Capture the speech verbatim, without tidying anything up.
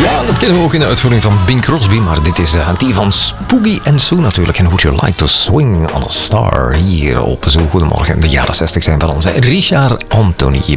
Ja, dat kennen we ook in de uitvoering van Bing Crosby. Maar dit is uh, die van Spooky and Sue natuurlijk. En Would You Like to Swing on a Star? Hier op Zo Goedemorgen. De jaren zestig zijn van onze Richard Anthony.